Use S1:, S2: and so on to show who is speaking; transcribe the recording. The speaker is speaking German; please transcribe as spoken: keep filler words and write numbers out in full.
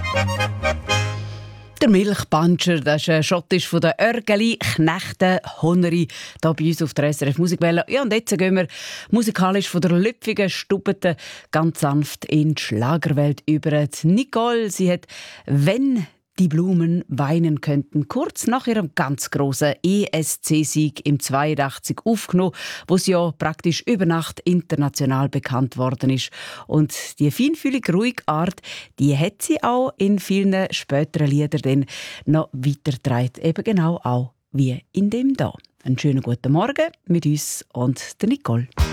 S1: Der Milchpanscher, das ist ein Schottisch von den Örgeli, Knechten, Honeri, hier bei uns auf der S R F Musikwelle. Ja, und jetzt gehen wir musikalisch von der lüpfigen Stubete ganz sanft in die Schlagerwelt über. Die Nicole, sie hat «Wenn die Blumen weinen könnten» kurz nach ihrem ganz grossen E S C-Sieg im zweiundachtzig aufgenommen, wo sie ja praktisch über Nacht international bekannt worden ist. Und die feinfühlige, ruhige Art, die hat sie auch in vielen späteren Liedern dann noch weitergetragen. Eben genau auch wie in dem da. Einen schönen guten Morgen mit uns und der Nicole.